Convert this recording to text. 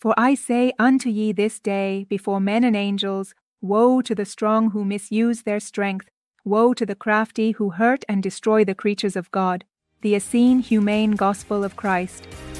For I say unto ye this day, before men and angels, woe to the strong who misuse their strength, woe to the crafty who hurt and destroy the creatures of God. The Essene Humane Gospel of Christ.